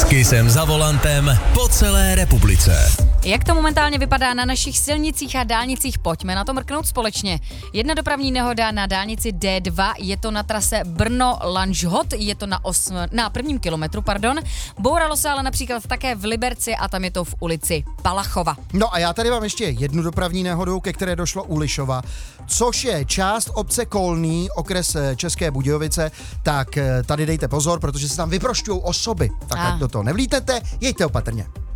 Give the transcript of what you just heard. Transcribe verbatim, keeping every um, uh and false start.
S Kissem za volantem po celé republice. Jak to momentálně vypadá na našich silnicích a dálnicích? Pojďme na to mrknout společně. Jedna dopravní nehoda na dálnici D dva, je to na trase Brno-Lanžhot, je to na, osm, na prvním kilometru, pardon. Bouralo se ale například také v Liberci a tam je to v ulici Palachova. No a já tady mám ještě jednu dopravní nehodu, ke které došlo u Lišova, což je část obce Kolný, okres České Budějovice, tak tady dejte pozor, protože se tam vyprošťují osoby. Tak ah. ať do toho nevlítete, jeďte opatrně.